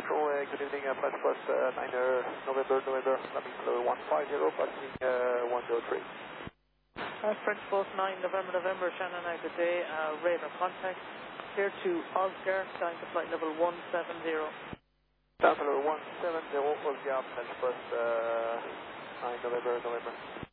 good evening, Flight Plus 9 November, landing below 150, passing 103. French Bus 9 November, Shannon, good day, radar contact, clear to Oscar, down to flight level 170. Down to level 170, Oscar, French Bus 9 November.